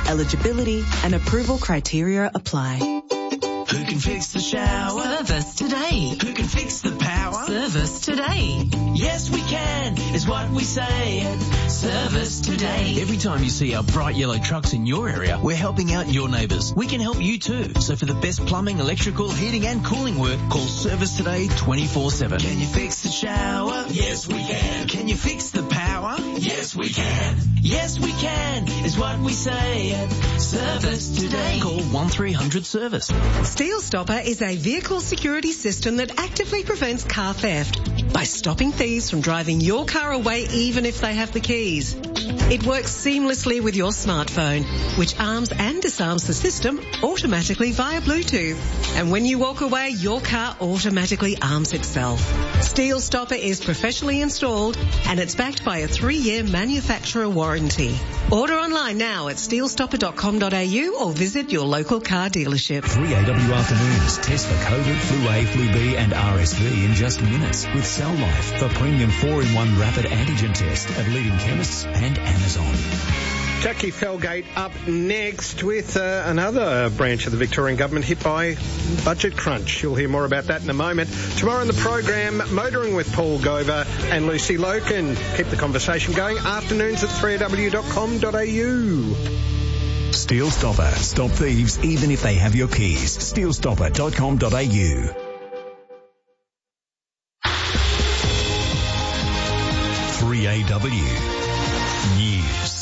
Eligibility and approval criteria apply. Who can fix the shower? Service Today. Who can fix the power? Service Today. Yes, we can, is what we say at Service Today. Every time you see our bright yellow trucks in your area, we're helping out your neighbours. We can help you too. So for the best plumbing, electrical, heating and cooling work, call Service Today 24/7. Can you fix the shower? Yes, we can. Can you fix the power? Yes, we can. Yes, we can, is what we say at Service Today. Call 1300 Service. Steel Stopper is a vehicle security system that actively prevents car theft by stopping thieves from driving your car away even if they have the keys. It works seamlessly with your smartphone, which arms and disarms the system automatically via Bluetooth. And when you walk away, your car automatically arms itself. Steel Stopper is professionally installed and it's backed by a 3-year manufacturer warranty. Order online now at steelstopper.com.au or visit your local car dealership. 3AW Afternoons. Test for COVID, Flu A, Flu B and RSV in just minutes with Cell Life, the premium 4-in-1 rapid antigen test at leading chemists and Amazon. Jackie Felgate up next with another branch of the Victorian government hit by budget crunch. You'll hear more about that in a moment. Tomorrow on the program, Motoring with Paul Gover and Lucy Loken. Keep the conversation going. Afternoons at 3aw.com.au. Steel Stopper. Stop thieves even if they have your keys. Steelstopper.com.au. 3AW News.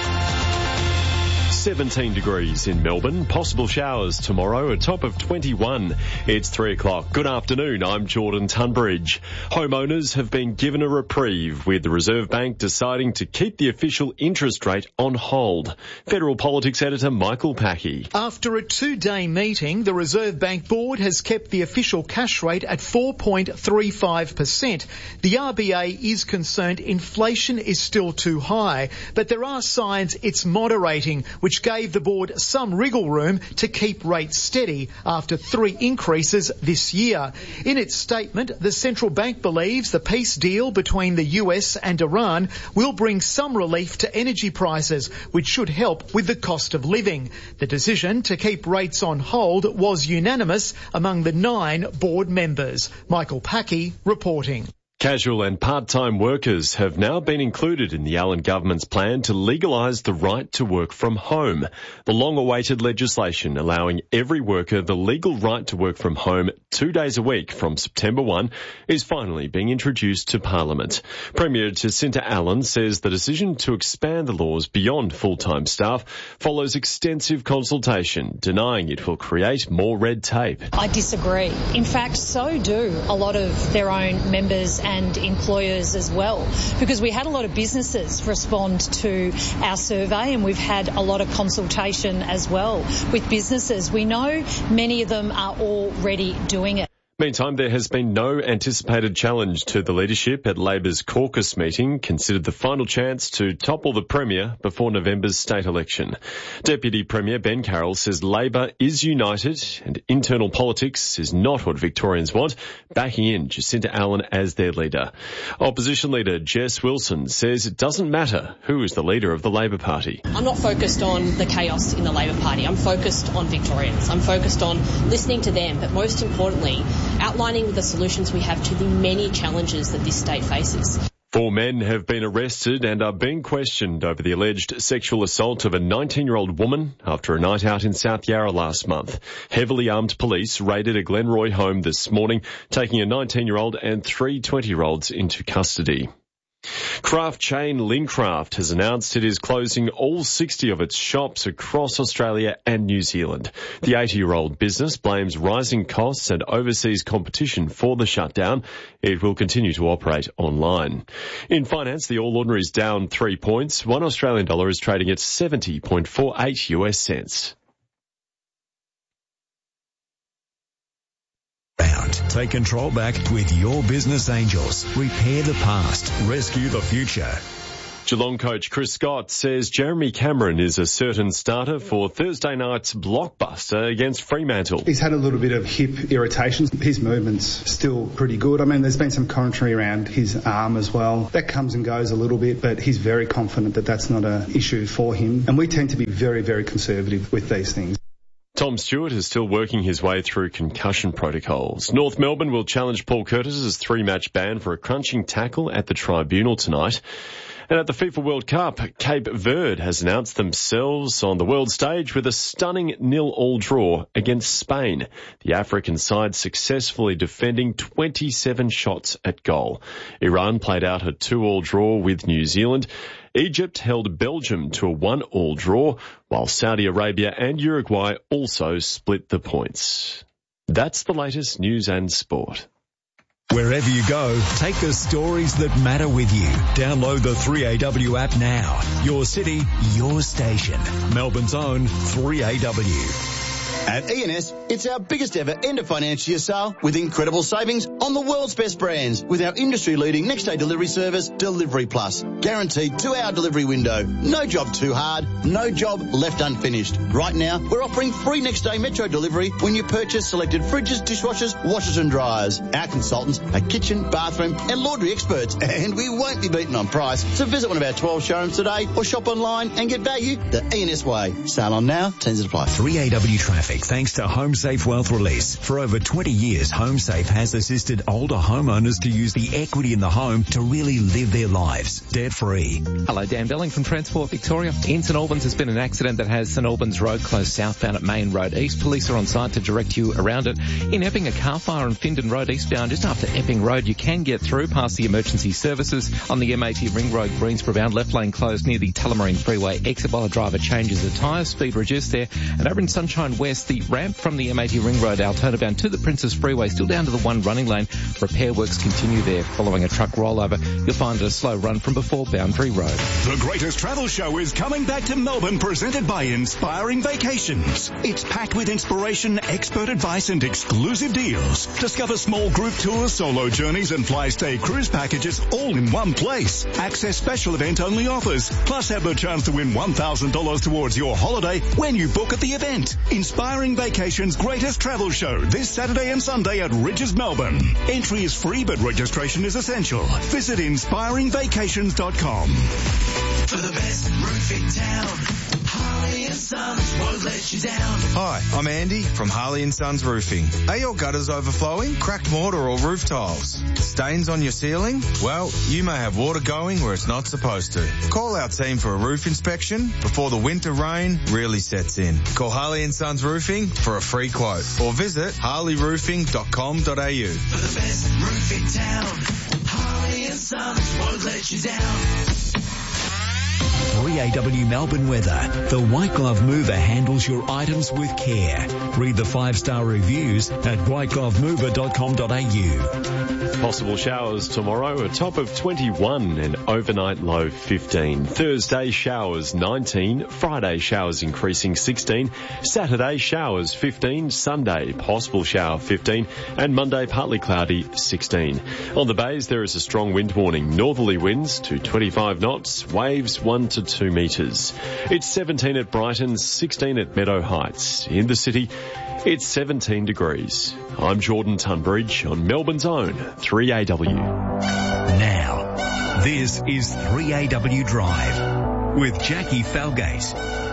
17 degrees in Melbourne. Possible showers tomorrow, a top of 21. It's 3 o'clock. Good afternoon. I'm Jordan Tunbridge. Homeowners have been given a reprieve with the Reserve Bank deciding to keep the official interest rate on hold. Federal Politics Editor Michael Packey. After a 2-day meeting, the Reserve Bank Board has kept the official cash rate at 4.35%. The RBA is concerned inflation is still too high, but there are signs it's moderating, which gave the board some wriggle room to keep rates steady after 3 increases this year. In its statement, the central bank believes the peace deal between the US and Iran will bring some relief to energy prices, which should help with the cost of living. The decision to keep rates on hold was unanimous among the 9 board members. Michael Packey reporting. Casual and part-time workers have now been included in the Allen government's plan to legalise the right to work from home. The long-awaited legislation allowing every worker the legal right to work from home 2 days a week from September 1 is finally being introduced to Parliament. Premier Jacinta Allen says the decision to expand the laws beyond full-time staff follows extensive consultation, denying it will create more red tape. I disagree. In fact, so do a lot of their own members and employers as well, because we had a lot of businesses respond to our survey and we've had a lot of consultation as well with businesses. We know many of them are already doing it. Meantime, there has been no anticipated challenge to the leadership at Labor's caucus meeting, considered the final chance to topple the Premier before November's state election. Deputy Premier Ben Carroll says Labor is united and internal politics is not what Victorians want, backing in Jacinta Allen as their leader. Opposition leader Jess Wilson says it doesn't matter who is the leader of the Labor Party. I'm not focused on the chaos in the Labor Party. I'm focused on Victorians. I'm focused on listening to them, but most importantly, outlining the solutions we have to the many challenges that this state faces. 4 men have been arrested and are being questioned over the alleged sexual assault of a 19-year-old woman after a night out in South Yarra last month. Heavily armed police raided a Glenroy home this morning, taking a 19-year-old and 3 20-year-olds into custody. Craft chain Lincraft has announced it is closing all 60 of its shops across Australia and New Zealand. The 80-year-old business blames rising costs and overseas competition for the shutdown. It will continue to operate online. In finance, the All Ordinary is down 3 points. $1 Australian dollar is trading at 70.48 US cents. Take control back with your business angels. Repair the past. Rescue the future. Geelong coach Chris Scott says Jeremy Cameron is a certain starter for Thursday night's blockbuster against Fremantle. He's had a little bit of hip irritation. His movement's still pretty good. I mean, there's been some commentary around his arm as well. That comes and goes a little bit, but he's very confident that that's not an issue for him. And we tend to be very, very conservative with these things. Tom Stewart is still working his way through concussion protocols. North Melbourne will challenge Paul Curtis's 3-match ban for a crunching tackle at the tribunal tonight. And at the FIFA World Cup, Cape Verde has announced themselves on the world stage with a stunning 0-0 draw against Spain. The African side successfully defending 27 shots at goal. Iran played out a 2-2 draw with New Zealand. Egypt held Belgium to a 1-1 draw, while Saudi Arabia and Uruguay also split the points. That's the latest news and sport. Wherever you go, take the stories that matter with you. Download the 3AW app now. Your city, your station. Melbourne's own 3AW. At E&S, it's our biggest ever end of financial year sale with incredible savings on the world's best brands with our industry-leading next-day delivery service, Delivery Plus. Guaranteed 2-hour delivery window. No job too hard, no job left unfinished. Right now, we're offering free next-day metro delivery when you purchase selected fridges, dishwashers, washers and dryers. Our consultants are kitchen, bathroom and laundry experts, and we won't be beaten on price. So visit one of our 12 showrooms today or shop online and get value the E&S way. Sale on now, terms apply. 3AW Traffic. Thanks to HomeSafe Wealth Release. For over 20 years, HomeSafe has assisted older homeowners to use the equity in the home to really live their lives debt-free. Hello, Dan Belling from Transport Victoria. In St Albans, there's been an accident that has St Albans Road closed southbound at Main Road East. Police are on site to direct you around it. In Epping, a car fire on Findon Road eastbound just after Epping Road. You can get through past the emergency services on the MAT Ring Road, Greensboro bound. Left lane closed near the Tullamarine Freeway exit while a driver changes the tyres. Speed reduced there. And over in Sunshine West, the ramp from the MAT Ring Road Altona bound to the Princess Freeway still down to the one running lane. Repair works continue there following a truck rollover. You'll find a slow run from before Boundary Road. The greatest travel show is coming back to Melbourne, presented by Inspiring Vacations. It's packed with inspiration, expert advice and exclusive deals. Discover small group tours, solo journeys and fly-stay cruise packages all in one place. Access special event-only offers. Plus have the chance to win $1,000 towards your holiday when you book at the event. Inspiring Vacations greatest travel show this Saturday and Sunday at Ridges, Melbourne. Entry is free, but registration is essential. Visit inspiringvacations.com. For the best roof in town, Harley and Sons won't let you down. Hi, I'm Andy from Harley and Sons Roofing. Are your gutters overflowing, cracked mortar or roof tiles? Stains on your ceiling? Well, you may have water going where it's not supposed to. Call our team for a roof inspection before the winter rain really sets in. Call Harley and Sons Roofing for a free quote or visit harleyroofing.com.au. For the best roof in town, Harley and Sons won't let you down. 3AW Melbourne weather. The White Glove Mover handles your items with care. Read the 5-star reviews at whiteglovemover.com.au. Possible showers tomorrow, a top of 21 and overnight low 15. Thursday showers 19, Friday showers increasing 16, Saturday showers 15, Sunday possible shower 15 and Monday partly cloudy 16. On the bays there is a strong wind warning, northerly winds to 25 knots, waves 1 to 2 metres. It's 17 at Brighton, 16 at Meadow Heights. In the city, it's 17 degrees. I'm Jordan Tunbridge on Melbourne's own 3AW. Now, this is 3AW Drive with Jackie Falgate.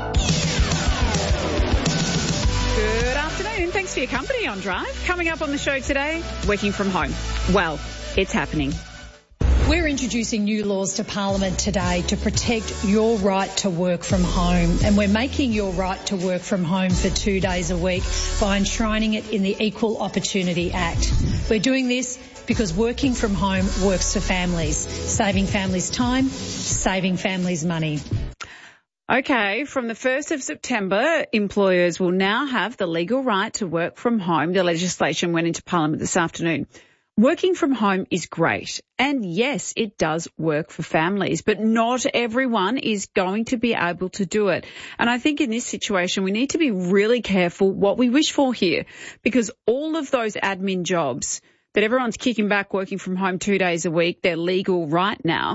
Good afternoon. Thanks for your company on Drive. Coming up on the show today, working from home. Well, it's happening. We're introducing new laws to Parliament today to protect your right to work from home, and we're making your right to work from home for 2 days a week by enshrining it in the Equal Opportunity Act. We're doing this because working from home works for families, saving families time, saving families money. Okay, from the 1st of September, employers will now have the legal right to work from home. The legislation went into Parliament this afternoon. Working from home is great. And yes, it does work for families, but not everyone is going to be able to do it. And I think in this situation, we need to be really careful what we wish for here, because all of those admin jobs that everyone's kicking back working from home 2 days a week, they're legal right now.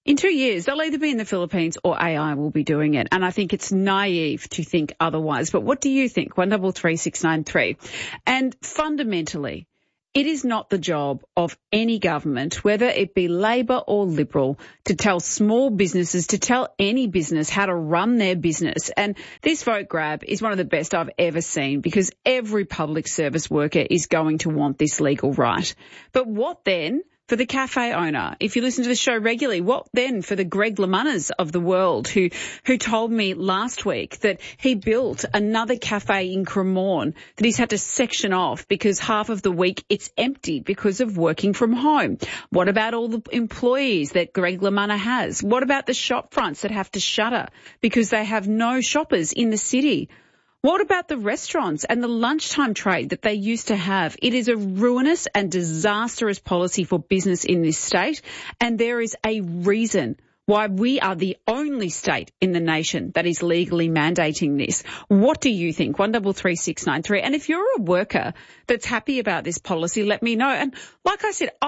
In 2 years, they'll either be in the Philippines or AI will be doing it. And I think it's naive to think otherwise. But what do you think? 133693. And fundamentally, it is not the job of any government, whether it be Labor or Liberal, to tell small businesses, to tell any business how to run their business. And this vote grab is one of the best I've ever seen because every public service worker is going to want this legal right. But what then for the cafe owner? If you listen to the show regularly, what then for the Greg LeMannas of the world who told me last week that he built another cafe in Cremorne that he's had to section off because half of the week it's empty because of working from home? What about all the employees that Greg LeManna has? What about the shop fronts that have to shutter because they have no shoppers in the city? What about the restaurants and the lunchtime trade that they used to have? It is a ruinous and disastrous policy for business in this state, and there is a reason why we are the only state in the nation that is legally mandating this. What do you think? 133693. And if you're a worker that's happy about this policy, let me know. And like I said,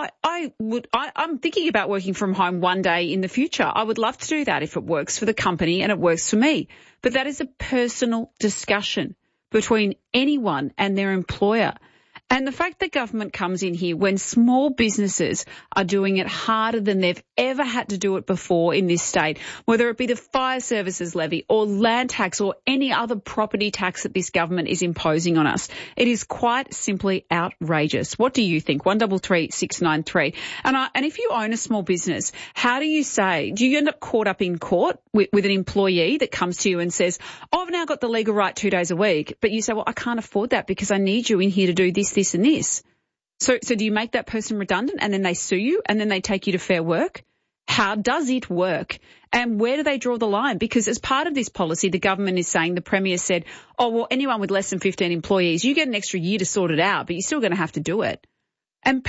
I'm thinking about working from home one day in the future. I would love to do that if it works for the company and it works for me. But that is a personal discussion between anyone and their employer. And the fact that government comes in here when small businesses are doing it harder than they've ever had to do it before in this state, whether it be the fire services levy or land tax or any other property tax that this government is imposing on us, it is quite simply outrageous. What do you think? 133693. And if you own a small business, how do you end up caught up in court with an employee that comes to you and says, oh, I've now got the legal right 2 days a week, but you say, well, I can't afford that because I need you in here to do this and this. So do you make that person redundant and then they sue you and then they take you to Fair Work? How does it work? And where do they draw the line? Because as part of this policy, the government is saying, the Premier said, oh, well, anyone with less than 15 employees, you get an extra year to sort it out, but you're still going to have to do it. And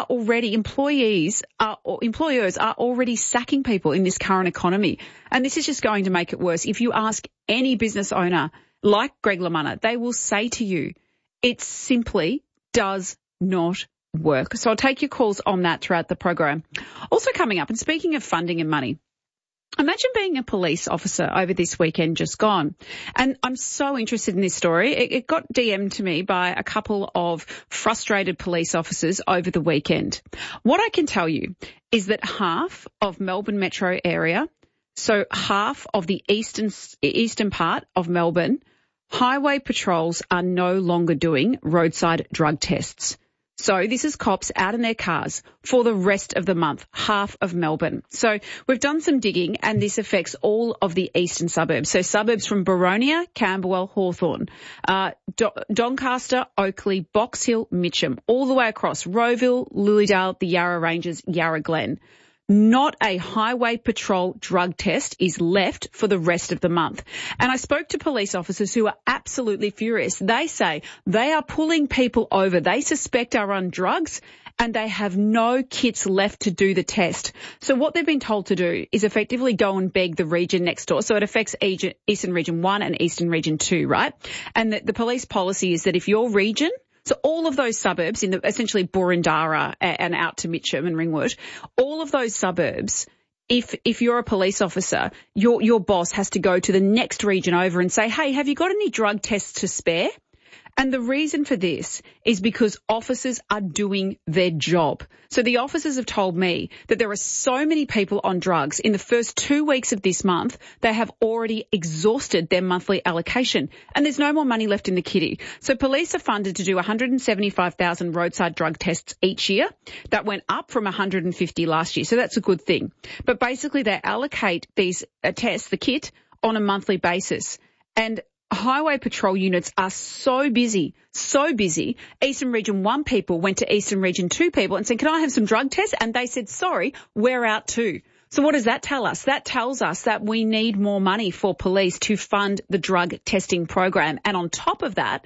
employers are already sacking people in this current economy. And this is just going to make it worse. If you ask any business owner like Greg LeManna, they will say to you, it simply does not work. So I'll take your calls on that throughout the program. Also coming up, and speaking of funding and money, imagine being a police officer over this weekend just gone. And I'm so interested in this story. It got DM'd to me by a couple of frustrated police officers over the weekend. What I can tell you is that half of Melbourne metro area, so half of the eastern part of Melbourne, highway patrols are no longer doing roadside drug tests. So this is cops out in their cars for the rest of the month, half of Melbourne. So we've done some digging and this affects all of the eastern suburbs. So suburbs from Boronia, Camberwell, Hawthorn, Doncaster, Oakley, Box Hill, Mitcham, all the way across Rowville, Lilydale, the Yarra Ranges, Yarra Glen. Not a highway patrol drug test is left for the rest of the month. And I spoke to police officers who are absolutely furious. They say they are pulling people over. They suspect are on drugs and they have no kits left to do the test. So what they've been told to do is effectively go and beg the region next door. So it affects Eastern Region 1 and Eastern Region 2, right? And the police policy is that if your region, so all of those suburbs in essentially Boroondara and out to Mitcham and Ringwood, all of those suburbs, if you're a police officer, your boss has to go to the next region over and say, hey, have you got any drug tests to spare? And the reason for this is because officers are doing their job. So the officers have told me that there are so many people on drugs in the first 2 weeks of this month, they have already exhausted their monthly allocation and there's no more money left in the kitty. So police are funded to do 175,000 roadside drug tests each year. That went up from 150 last year. So that's a good thing. But basically they allocate these tests, the kit, on a monthly basis. And highway patrol units are so busy. Eastern Region 1 people went to Eastern Region 2 people and said, can I have some drug tests? And they said, sorry, we're out too. So what does that tell us? That tells us that we need more money for police to fund the drug testing program. And on top of that,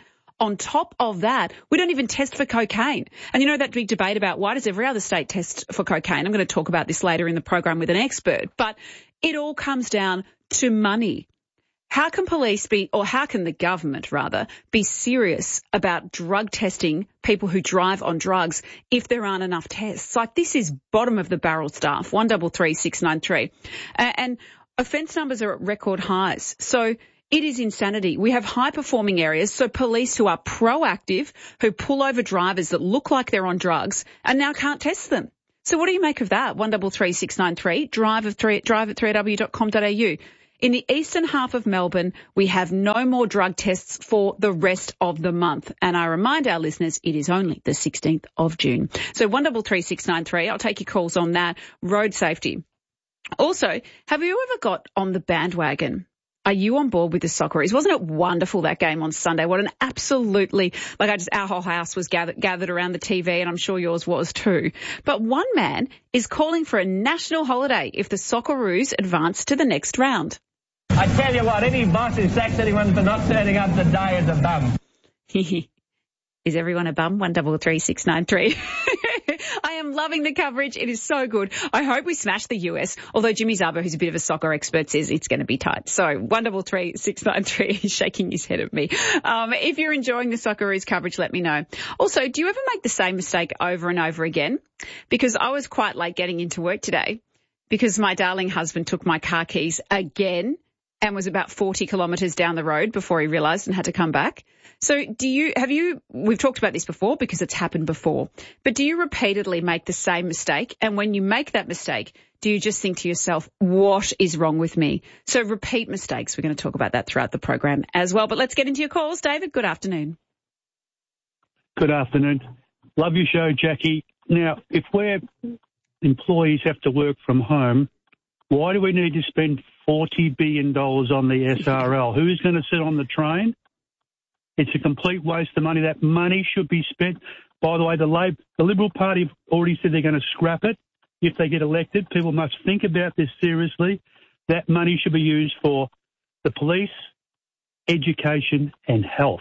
we don't even test for cocaine. And you know that big debate about why does every other state test for cocaine? I'm going to talk about this later in the program with an expert. But it all comes down to money. How can police be, or how can the government rather, be serious about drug testing people who drive on drugs if there aren't enough tests? Like, this is bottom of the barrel stuff. 133 693. And offence numbers are at record highs. So it is insanity. We have high-performing areas, so police who are proactive, who pull over drivers that look like they're on drugs and now can't test them. So what do you make of that? 133 693, drive at 3aw.com.au. In the eastern half of Melbourne, we have no more drug tests for the rest of the month. And I remind our listeners, it is only the 16th of June. So 133 693, I'll take your calls on that. Road safety. Also, have you ever got on the bandwagon? Are you on board with the Socceroos? Wasn't it wonderful, that game on Sunday? What an absolutely, our whole house was gathered around the TV, and I'm sure yours was too. But one man is calling for a national holiday if the Socceroos advance to the next round. I tell you what, any boss who sacks anyone for not turning up the day is a bum. Is everyone a bum? 133 693. I am loving the coverage. It is so good. I hope we smash the US, although Jimmy Zaba, who's a bit of a soccer expert, says it's going to be tight. So 133 693, he's shaking his head at me. If you're enjoying the Socceroos coverage, let me know. Also, do you ever make the same mistake over and over again? Because I was quite late getting into work today because my darling husband took my car keys again and was about 40 kilometres down the road before he realised and had to come back. So we've talked about this before because it's happened before, but do you repeatedly make the same mistake? And when you make that mistake, do you just think to yourself, what is wrong with me? So repeat mistakes. We're going to talk about that throughout the program as well. But let's get into your calls. David, good afternoon. Good afternoon. Love your show, Jackie. Now, if we're employees have to work from home, why do we need to spend $40 billion on the SRL? Who's going to sit on the train? It's a complete waste of money. That money should be spent. By the way, the Liberal Party have already said they're going to scrap it if they get elected. People must think about this seriously. That money should be used for the police, education and health.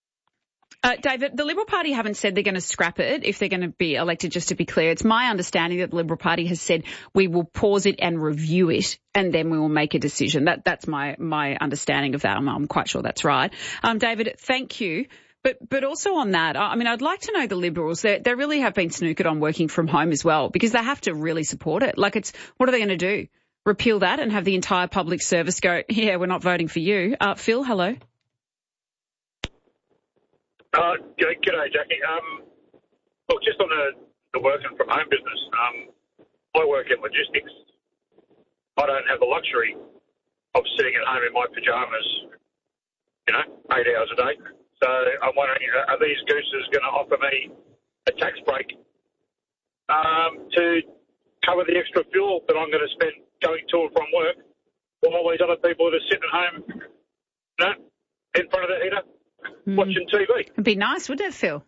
David, the Liberal Party haven't said they're going to scrap it if they're going to be elected, just to be clear. It's my understanding that the Liberal Party has said we will pause it and review it and then we will make a decision. That's my understanding of that. I'm quite sure that's right. David, thank you. But also on that, I mean, I'd like to know the Liberals. They really have been snookered on working from home as well because they have to really support it. Like, what are they going to do? Repeal that and have the entire public service go, yeah, we're not voting for you. Phil, hello. G'day, Jackie. Look, just on the working from home business, I work in logistics. I don't have the luxury of sitting at home in my pyjamas, 8 hours a day. So I'm wondering, are these gooses going to offer me a tax break to cover the extra fuel that I'm going to spend going to and from work while all these other people that are sitting at home, in front of the heater? Watching TV. It'd be nice, wouldn't it, Phil?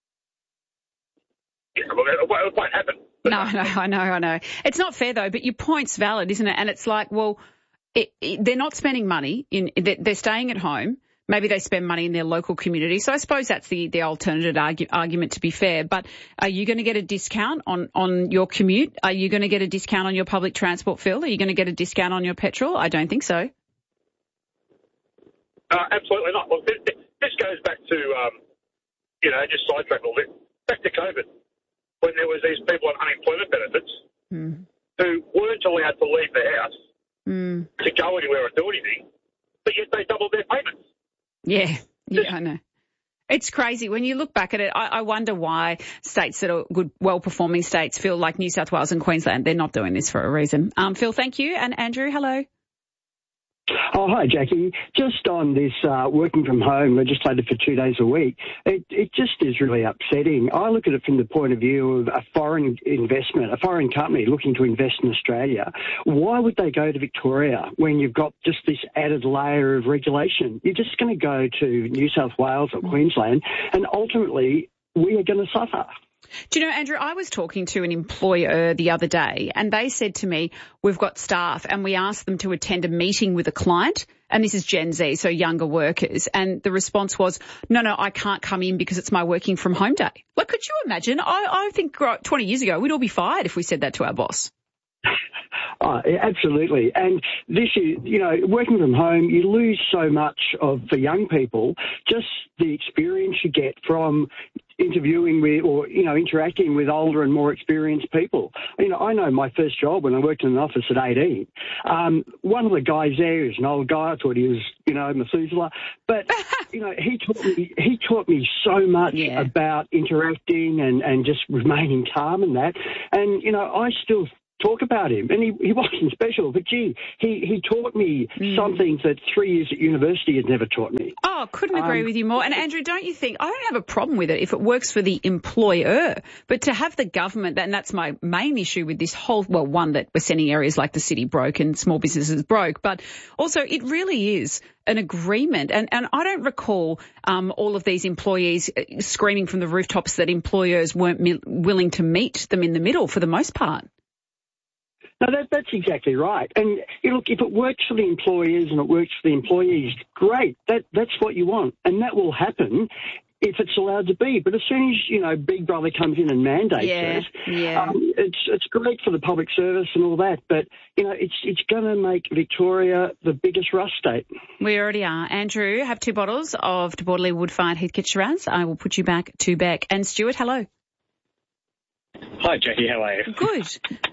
Yeah, well, it won't happen. No, I know. It's not fair, though, but your point's valid, isn't it? And it's like, well, they're not spending money. They're staying at home. Maybe they spend money in their local community. So I suppose that's the alternative argument, to be fair. But are you going to get a discount on your commute? Are you going to get a discount on your public transport, Phil? Are you going to get a discount on your petrol? I don't think so. Absolutely not. Well, this goes back to, just sidetrack a little bit, back to COVID, when there was these people on unemployment benefits who weren't allowed to leave the house to go anywhere or do anything, but yet they doubled their payments. Yeah, I know. It's crazy. When you look back at it, I wonder why states that are good, well-performing states feel like New South Wales and Queensland, they're not doing this for a reason. Phil, thank you. And Andrew, hello. Oh, hi, Jackie. Just on this working from home legislated for 2 days a week, it just is really upsetting. I look at it from the point of view of a foreign investment, a foreign company looking to invest in Australia. Why would they go to Victoria when you've got just this added layer of regulation? You're just going to go to New South Wales or Queensland, and ultimately we are going to suffer. Do you know, Andrew, I was talking to an employer the other day and they said to me, we've got staff and we asked them to attend a meeting with a client, and this is Gen Z, so younger workers, and the response was, no, I can't come in because it's my working from home day. Like, could you imagine? I think 20 years ago we'd all be fired if we said that to our boss. Oh, absolutely. And this is, working from home, you lose so much for young people, just the experience you get from interviewing with or, interacting with older and more experienced people. I know my first job when I worked in an office at 18, one of the guys there is an old guy. I thought he was, Methuselah. But, he taught me so much about interacting and just remaining calm and that. And, I still talk about him, and he wasn't special, but gee, he taught me some things that 3 years at university had never taught me. Oh, couldn't agree with you more. And Andrew, don't you think, I don't have a problem with it if it works for the employer, but to have the government, and that's my main issue with this whole, well, one, that we're sending areas like the city broke and small businesses broke, but also it really is an agreement. And I don't recall all of these employees screaming from the rooftops that employers weren't willing to meet them in the middle for the most part. No, that's exactly right. And look, if it works for the employers and it works for the employees, great. That's what you want, and that will happen if it's allowed to be. But as soon as Big Brother comes in and mandates it, it's great for the public service and all that. But it's going to make Victoria the biggest rust state. We already are. Andrew, have 2 bottles of De Bordeley Wood-Fired Heathcote Shiraz. I will put you back to Beck. And Stuart, hello. Hi, Jackie. How are you? Good.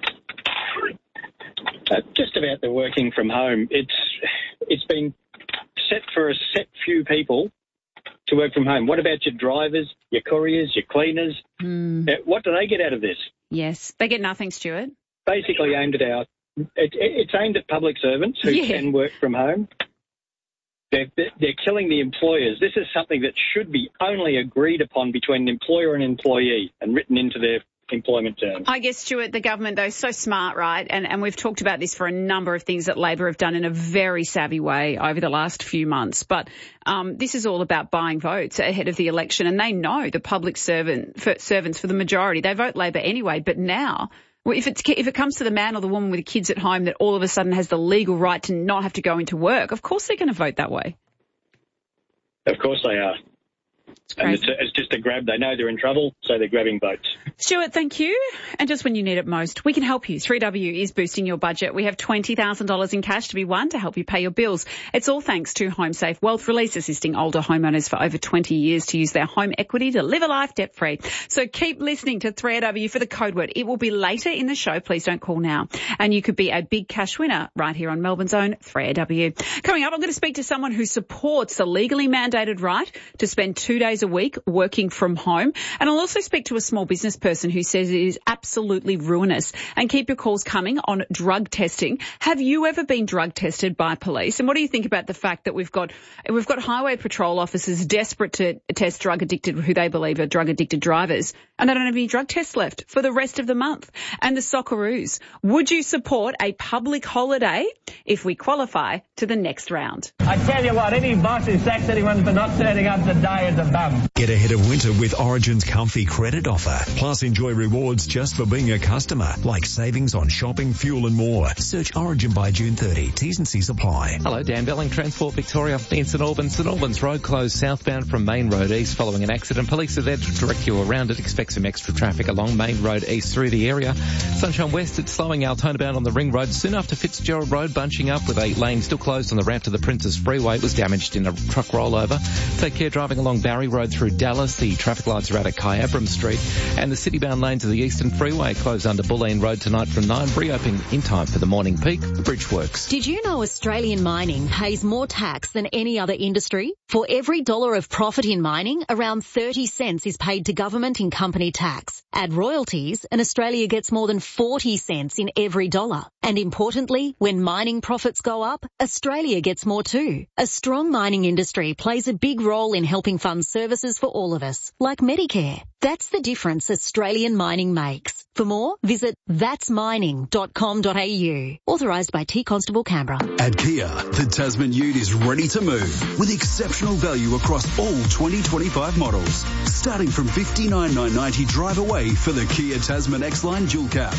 Just about the working from home, it's been set for a set few people to work from home. What about your drivers, your couriers, your cleaners? What do they get out of this? Yes, they get nothing, Stuart. Basically aimed at it's aimed at public servants who can work from home. They're killing the employers. This is something that should be only agreed upon between an employer and employee and written into their employment terms. I guess, Stuart, the government, though, is so smart, right? And we've talked about this for a number of things that Labor have done in a very savvy way over the last few months. But this is all about buying votes ahead of the election. And they know the public servants, for the majority, they vote Labor anyway. But now, if it comes to the man or the woman with the kids at home that all of a sudden has the legal right to not have to go into work, of course they're going to vote that way. Of course they are. And it's just a grab. They know they're in trouble, so they're grabbing votes. Stuart, thank you. And just when you need it most, we can help you. 3W is boosting your budget. We have $20,000 in cash to be won to help you pay your bills. It's all thanks to HomeSafe Wealth Release, assisting older homeowners for over 20 years to use their home equity to live a life debt-free. So keep listening to 3W for the code word. It will be later in the show. Please don't call now. And you could be a big cash winner right here on Melbourne's own 3AW. Coming up, I'm going to speak to someone who supports the legally mandated right to spend 2 days a week working from home. And I'll also speak to a small business person who says it is absolutely ruinous. And keep your calls coming on drug testing. Have you ever been drug tested by police? And what do you think about the fact that we've got highway patrol officers desperate to test who they believe are drug addicted drivers, and they don't have any drug tests left for the rest of the month? And the Socceroos, would you support a public holiday if we qualify to the next round? I tell you what, any boss who sacks anyone for not turning up to die is a bum. Get ahead of winter with Origin's comfy credit offer. Plus enjoy rewards just for being a customer, like savings on shopping, fuel and more. Search Origin by June 30. T's and C's apply. Hello, Dan Belling, Transport Victoria in St Albans. St Albans Road closed southbound from Main Road East following an accident. Police are there to direct you around it. Expect some extra traffic along Main Road East through the area. Sunshine West, it's slowing Altona bound on the Ring Road soon after Fitzgerald Road, bunching up with a lane still closed on the ramp to the Princess Freeway. It was damaged in a truck rollover. Take care driving along Barry Road through Dallas. The traffic lights are out at Kyabram Street, and the city-bound lanes of the Eastern Freeway closed under Bulleen Road tonight from 9, reopening in time for the morning peak. The bridge works. Did you know Australian mining pays more tax than any other industry? For every dollar of profit in mining, around 30 cents is paid to government in company tax. Add royalties, and Australia gets more than 40 cents in every dollar. And importantly, when mining profits go up, Australia gets more too. A strong mining industry plays a big role in helping fund services for all of us, like Medicare. That's the difference Australian mining makes. For more, visit thatsmining.com.au. Authorised by T Constable Canberra. At Kia, the Tasman Ute is ready to move with exceptional value across all 2025 models. Starting from $59,990 drive away for the Kia Tasman X-Line Dual Cab.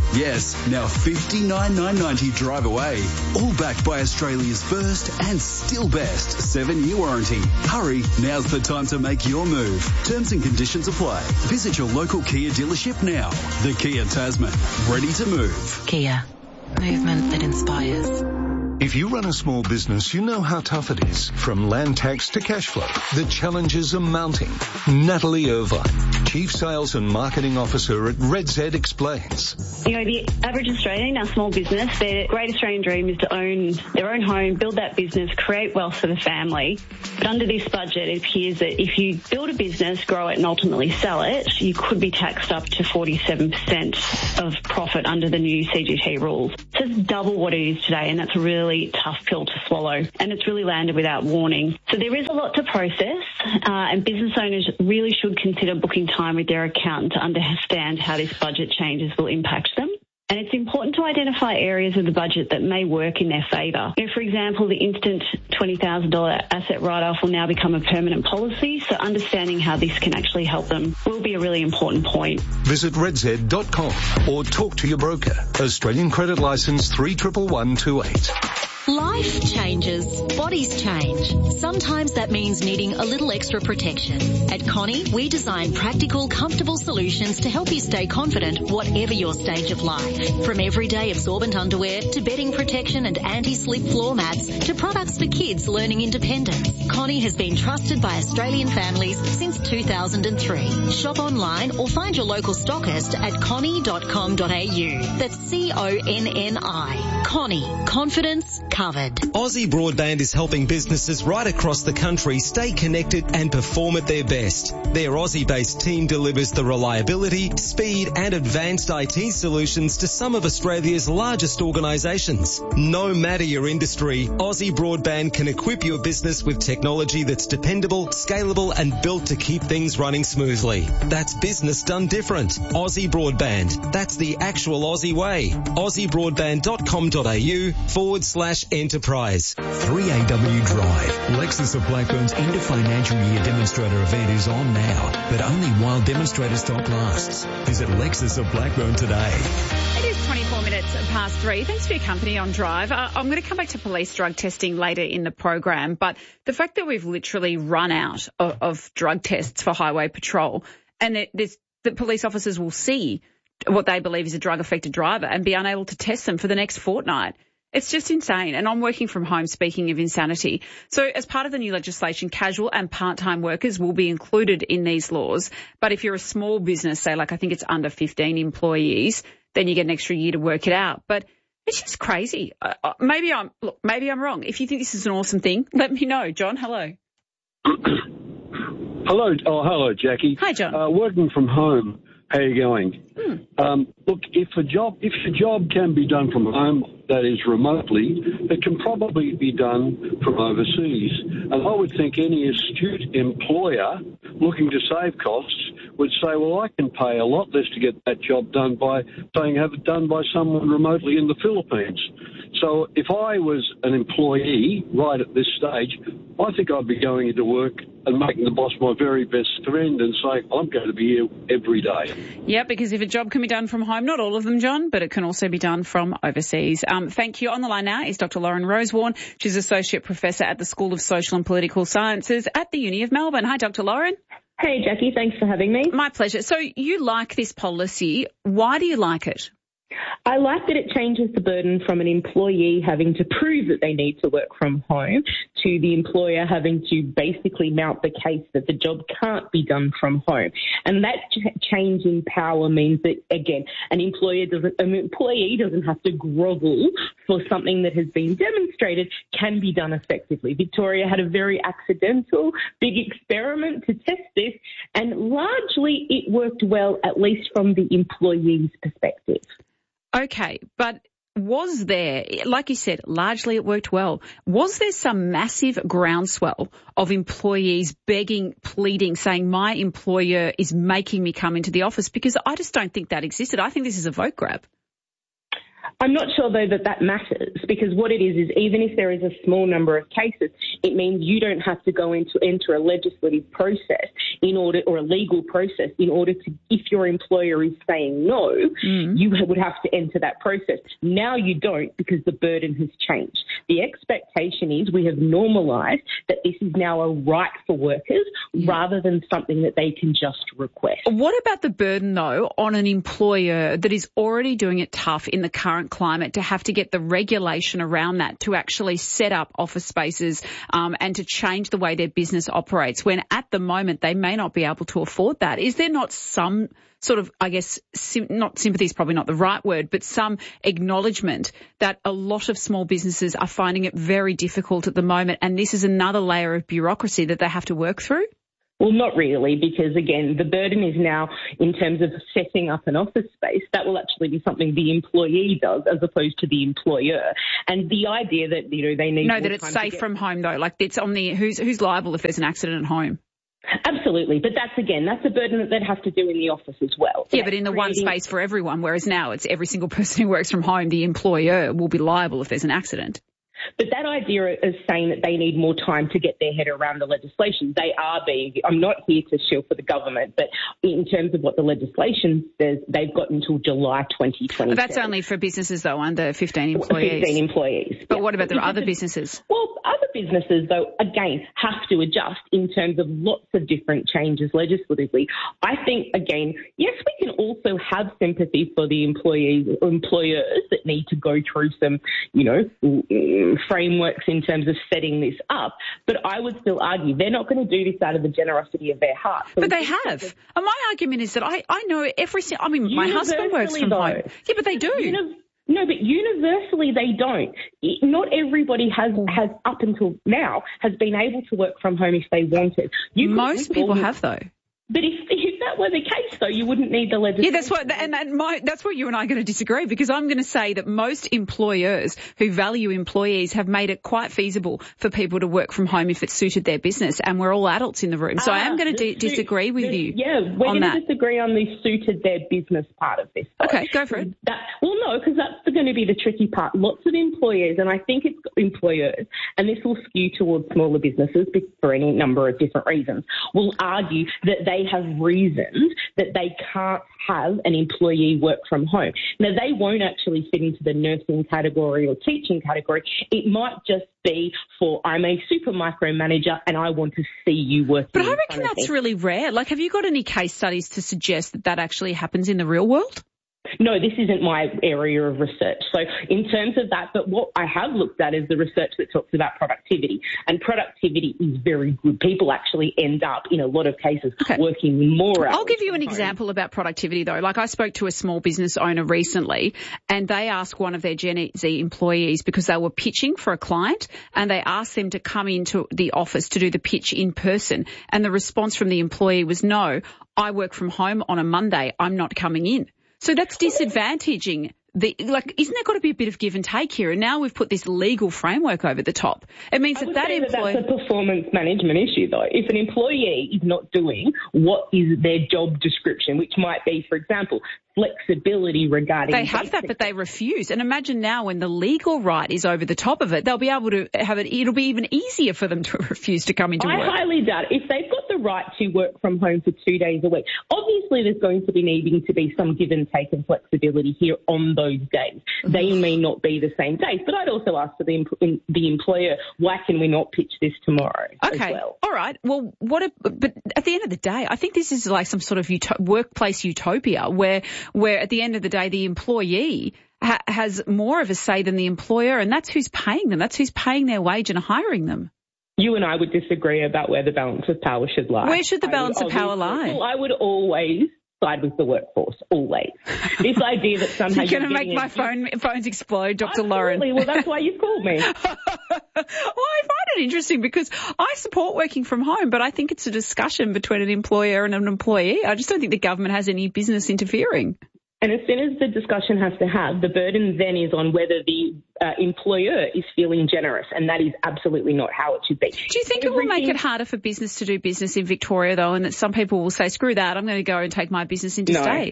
Yes, now $59,990 drive away. All backed by Australia's first and still best 7-year warranty. Hurry, now's the time to make your move. Terms and conditions apply. Visit your local Kia dealership now. The Kia Tasman. Ready to move. Kia. Movement that inspires. If you run a small business, you know how tough it is. From land tax to cash flow, the challenges are mounting. Natalie Irvine, Chief Sales and Marketing Officer at RedZ, explains. You know, the average Australian, our small business, their great Australian dream is to own their own home, build that business, create wealth for the family. But under this budget, it appears that if you build a business, grow it and ultimately sell it, you could be taxed up to 47% of profit under the new CGT rules. So it's double what it is today, and that's a really tough pill to swallow, and it's really landed without warning. So there is a lot to process, and business owners really should consider booking time with their accountant to understand how this budget changes will impact them. And it's important to identify areas of the budget that may work in their favour. You know, for example, the instant $20,000 asset write-off will now become a permanent policy, so understanding how this can actually help them will be a really important point. Visit redz.com or talk to your broker. Australian Credit Licence 311128. Life changes, bodies change. Sometimes that means needing a little extra protection. At Connie, we design practical, comfortable solutions to help you stay confident whatever your stage of life. From everyday absorbent underwear to bedding protection and anti-slip floor mats to products for kids learning independence. Connie has been trusted by Australian families since 2003. Shop online or find your local stockist at connie.com.au. That's CONNI. Connie. Confidence covered. Aussie Broadband is helping businesses right across the country stay connected and perform at their best. Their Aussie-based team delivers the reliability, speed and advanced IT solutions to some of Australia's largest organisations. No matter your industry, Aussie Broadband can equip your business with technology that's dependable, scalable and built to keep things running smoothly. That's business done different. Aussie Broadband. That's the actual Aussie way. AussieBroadband.com.au/enterprise. 3AW Drive. Lexus of Blackburn's end of financial year demonstrator event is on now, but only while demonstrator stock lasts. Visit Lexus of Blackburn today. It is 24 minutes past 3. Thanks for your company on Drive. I'm going to come back to police drug testing later in the program, but the fact that we've literally run out of drug tests for highway patrol and that police officers will see what they believe is a drug-affected driver and be unable to test them for the next fortnight. It's just insane. And I'm working from home, speaking of insanity. So as part of the new legislation, casual and part-time workers will be included in these laws. But if you're a small business, say like I think it's under 15 employees, then you get an extra year to work it out. But it's just crazy. Maybe I'm wrong. If you think this is an awesome thing, let me know. John, hello. Hello. Oh, hello, Jackie. Hi, John. Working from home. How are you going? Look, if your job can be done from home, that is remotely, it can probably be done from overseas. And I would think any astute employer looking to save costs would say, well, I can pay a lot less to get that job done by have it done by someone remotely in the Philippines. So if I was an employee right at this stage, I think I'd be going into work and making the boss my very best friend and saying, I'm going to be here every day. Yeah, because if a job can be done from home, not all of them, John, but it can also be done from overseas. Thank you. On the line now is Dr. Lauren Rosewarne. She's Associate Professor at the School of Social and Political Sciences at the Uni of Melbourne. Hi, Dr. Lauren. Hey, Jackie. Thanks for having me. My pleasure. So you like this policy. Why do you like it? I like that it changes the burden from an employee having to prove that they need to work from home to the employer having to basically mount the case that the job can't be done from home. And that change in power means that, again, an employee doesn't have to grovel for something that has been demonstrated can be done effectively. Victoria had a very accidental big experiment to test this, and largely it worked well, at least from the employee's perspective. Okay, but was there, like you said, largely it worked well. Was there some massive groundswell of employees begging, pleading, saying my employer is making me come into the office? Because I just don't think that existed. I think this is a vote grab. I'm not sure, though, that matters, because what it is even if there is a small number of cases, it means you don't have to go enter a legislative process or a legal process in order to, if your employer is saying no, you would have to enter that process. Now you don't, because the burden has changed. The expectation is we have normalised that this is now a right for workers rather than something that they can just request. What about the burden, though, on an employer that is already doing it tough in the current climate to have to get the regulation around that to actually set up office spaces and to change the way their business operates, when at the moment they may not be able to afford that? Is there not some sort of, I guess, not sympathy is probably not the right word, but some acknowledgement that a lot of small businesses are finding it very difficult at the moment, and this is another layer of bureaucracy that they have to work through? Well, not really, because, again, the burden is now in terms of setting up an office space. That will actually be something the employee does as opposed to the employer. And the idea that, they need... No, that it's safe from home, though. Like, it's on the... Who's liable if there's an accident at home? Absolutely. But that's a burden that they'd have to do in the office as well. Yeah, but in the one space for everyone, whereas now it's every single person who works from home, the employer will be liable if there's an accident. But that idea is saying that they need more time to get their head around the legislation. They are being, I'm not here to shill for the government, but in terms of what the legislation says, they've got until July 2020. That's only for businesses, though, under 15 employees. 15 employees. But what about the other businesses? Well, other businesses, though, again, have to adjust in terms of lots of different changes legislatively. I think, again, yes, we can also have sympathy for the employees or employers that need to go through some, frameworks in terms of setting this up. But I would still argue they're not going to do this out of the generosity of their heart. So but they have. And my argument is that I know my husband works from home. Yeah, but they do. No, but universally they don't. Not everybody has up until now has been able to work from home if they wanted. Most people have, though. But if that were the case, though, you wouldn't need the legislation. Yeah, that's where you and I are going to disagree, because I'm going to say that most employers who value employees have made it quite feasible for people to work from home if it suited their business, and we're all adults in the room. So I am going to disagree with you. Yeah, we're going to disagree on the suited their business part of this. Though. Okay, go for it. No, because that's going to be the tricky part. Lots of employers, and I think it's employers, and this will skew towards smaller businesses for any number of different reasons, will argue that they have reasons that they can't have an employee work from home. Now, they won't actually fit into the nursing category or teaching category. It might just be for, I'm a super micromanager and I want to see you working. But I reckon that's really rare. Like, have you got any case studies to suggest that actually happens in the real world? No, this isn't my area of research. So in terms of that, but what I have looked at is the research that talks about productivity. And productivity is very good. People actually end up, in a lot of cases, working more hours. I'll give you an example about productivity, though. Like, I spoke to a small business owner recently, and they asked one of their Gen Z employees, because they were pitching for a client, and they asked them to come into the office to do the pitch in person. And the response from the employee was, no, I work from home on a Monday. I'm not coming in. So that's disadvantaging. Isn't there got to be a bit of give and take here? And now we've put this legal framework over the top. It means that employee... That's a performance management issue, though. If an employee is not doing what is their job description, which might be, for example, flexibility regarding... They have that, but they refuse. And imagine now when the legal right is over the top of it, they'll be able to have it. It'll be even easier for them to refuse to come into work. I highly doubt it. If they've got the right to work from home for 2 days a week, obviously there's going to be needing to be some give and take and flexibility here on those days. They may not be the same days, but I'd also ask for the employer, why can we not pitch this tomorrow as well? All right. Well, but at the end of the day, I think this is like some sort of workplace utopia where at the end of the day, the employee has more of a say than the employer, and that's who's paying them. That's who's paying their wage and hiring them. You and I would disagree about where the balance of power should lie. Where should the balance of power lie? Well, I would always side with the workforce, always. This idea that somehow you're going to make my phones explode, Dr. Lauren. Well, that's why you've called me. Well, I find it interesting because I support working from home, but I think it's a discussion between an employer and an employee. I just don't think the government has any business interfering. And as soon as the discussion has to have, the burden then is on whether the employer is feeling generous, and that is absolutely not how it should be. Do you think it will make it harder for business to do business in Victoria, though, and that some people will say, screw that, I'm going to go and take my business interstate?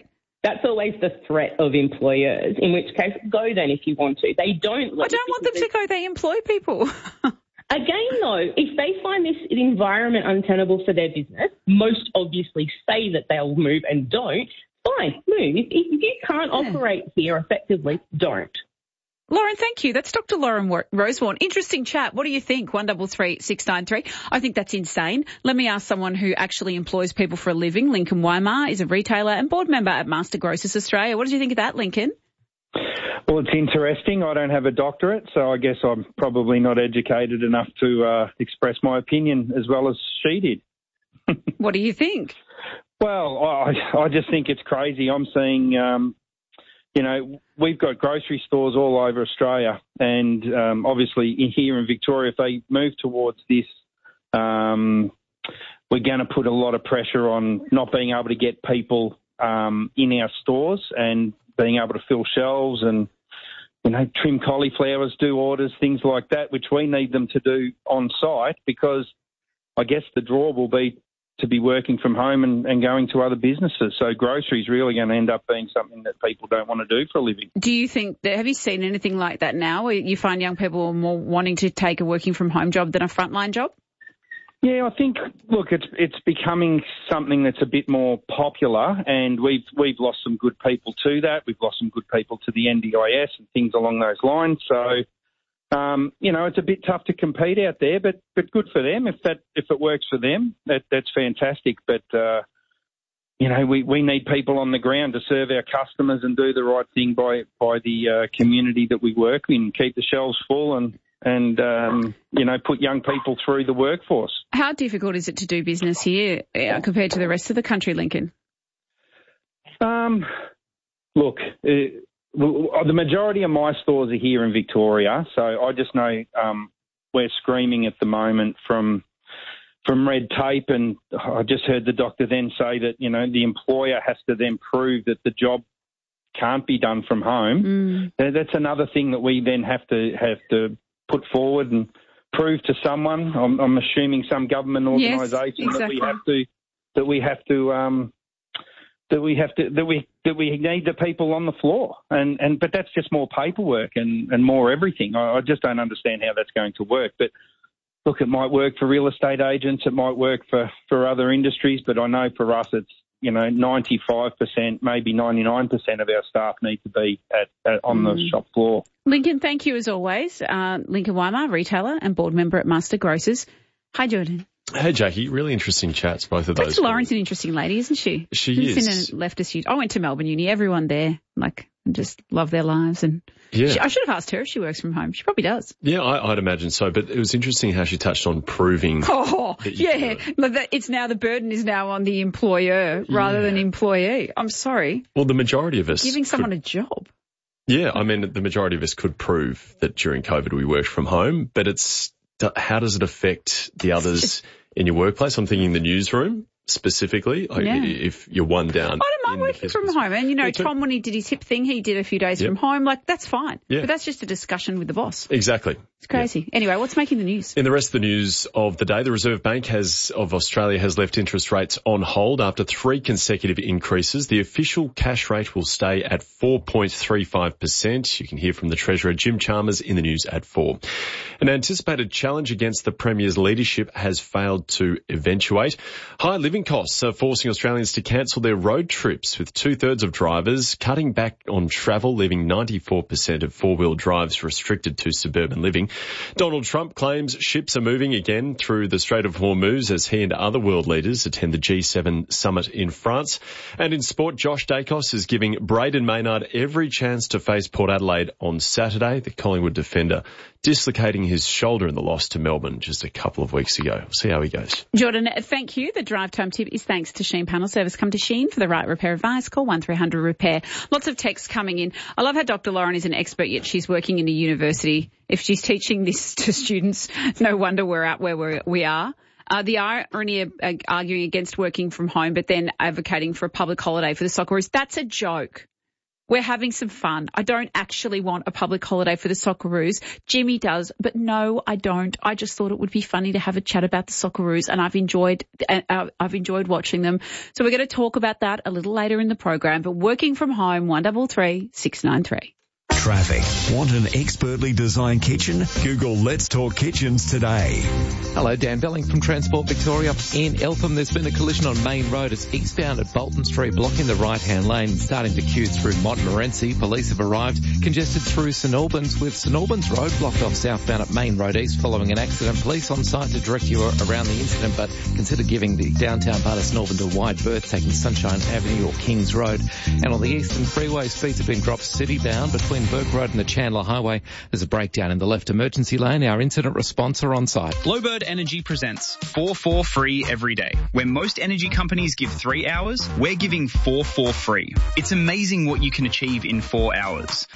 That's always the threat of employers, in which case, go then if you want to. They don't. I don't want them to go. They employ people. Again, though, if they find this environment untenable for their business, most obviously say that they'll move and don't, fine, move. If you can't operate here effectively, don't. Lauren, thank you. That's Dr. Lauren Rosewarne. Interesting chat. What do you think? 133 693. I think that's insane. Let me ask someone who actually employs people for a living. Lincoln Weimar is a retailer and board member at Master Grocers Australia. What did you think of that, Lincoln? Well, it's interesting. I don't have a doctorate, so I guess I'm probably not educated enough to express my opinion as well as she did. What do you think? Well, I just think it's crazy. I'm seeing, we've got grocery stores all over Australia, and obviously here in Victoria, if they move towards this, we're going to put a lot of pressure on not being able to get people in our stores and being able to fill shelves and, trim cauliflowers, do orders, things like that, which we need them to do on site, because I guess the draw will be to be working from home and going to other businesses. So groceries really going to end up being something that people don't want to do for a living. Do you think have you seen anything like that now, where you find young people are more wanting to take a working from home job than a frontline job? Yeah, I think, look, it's becoming something that's a bit more popular, and we've lost some good people to that. We've lost some good people to the NDIS and things along those lines. So, it's a bit tough to compete out there, but good for them. If it works for them, that's fantastic. But we need people on the ground to serve our customers and do the right thing by the community that we work in, keep the shelves full and put young people through the workforce. How difficult is it to do business here compared to the rest of the country, Lincoln? Look, the majority of my stores are here in Victoria, so I just know we're screaming at the moment from red tape, and I just heard the doctor then say that, the employer has to then prove that the job can't be done from home. That's another thing that we then have to put forward and prove to someone. I'm assuming some government organisation. Yes, exactly. that we need the people on the floor, but that's just more paperwork and more everything. I just don't understand how that's going to work. But look, it might work for real estate agents, it might work for other industries, but I know for us it's 95%, maybe 99% of our staff need to be on the shop floor. Lincoln, thank you as always. Lincoln Weimar, retailer and board member at Master Grocers. Hi, Jordan. Hey, Jackie. Really interesting chats, both of those. Dr. Lauren's an interesting lady, isn't she? She is. She's in a leftist uni. I went to Melbourne Uni. Everyone there, just love their lives. And I should have asked her if she works from home. She probably does. Yeah, I'd imagine so. But it was interesting how she touched on proving. It's now the burden is now on the employer rather than employee. I'm sorry. Well, the majority of us giving someone a job. Yeah, I mean, the majority of us could prove that during COVID we worked from home, but how does it affect the others in your workplace? I'm thinking the newsroom specifically, if you're one down. I don't mind working from home. And, Tom, when he did his hip thing, he did a few days from home. That's fine. Yeah. But that's just a discussion with the boss. Exactly. It's crazy. Yeah. Anyway, what's making the news? In the rest of the news of the day, the Reserve Bank of Australia has left interest rates on hold after 3 consecutive increases. The official cash rate will stay at 4.35%. You can hear from the Treasurer, Jim Chalmers, in the news at 4. An anticipated challenge against the Premier's leadership has failed to eventuate. High living costs are forcing Australians to cancel their road trips, with 2/3 of drivers cutting back on travel, leaving 94% of four-wheel drives restricted to suburban living. Donald Trump claims ships are moving again through the Strait of Hormuz as he and other world leaders attend the G7 summit in France. And in sport, Josh Dacos is giving Braden Maynard every chance to face Port Adelaide on Saturday. The Collingwood defender dislocating his shoulder in the loss to Melbourne just a couple of weeks ago. We'll see how he goes. Jordan, thank you. The drive time tip is thanks to Sheen Panel Service. Come to Sheen for the right repair advice. Call 1300 repair. Lots of texts coming in. I love how Dr. Lauren is an expert, yet she's working in a university. If she's teaching this to students, no wonder we're at where we are. The irony of arguing against working from home, but then advocating for a public holiday for the Socceroos, that's a joke. We're having some fun. I don't actually want a public holiday for the Socceroos. Jimmy does, but no, I don't. I just thought it would be funny to have a chat about the Socceroos, and I've enjoyed watching them. So we're going to talk about that a little later in the program. But working from home, 133 693. Traffic. Want an expertly designed kitchen? Google Let's Talk Kitchens today. Hello, Dan Belling from Transport Victoria. In Eltham, there's been a collision on Main Road. It's eastbound at Bolton Street, blocking the right-hand lane, starting to queue through Montmorency. Police have arrived, congested through St Albans, with St Albans Road blocked off southbound at Main Road East following an accident. Police on site to direct you around the incident, but consider giving the downtown part of St Albans a wide berth, taking Sunshine Avenue or Kings Road. And on the Eastern Freeway, speeds have been dropped city-bound between Burke Road and the Chandler Highway. There's a breakdown in the left emergency lane. Our incident response are on site. Glowbird Energy presents 4 for free every day. Where most energy companies give 3 hours, we're giving 4 for free. It's amazing what you can achieve in 4 hours.